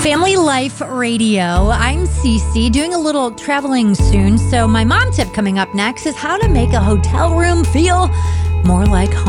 Family Life Radio. I'm Cece, doing a little traveling soon. So my mom tip coming up next is how to make a hotel room feel more like home.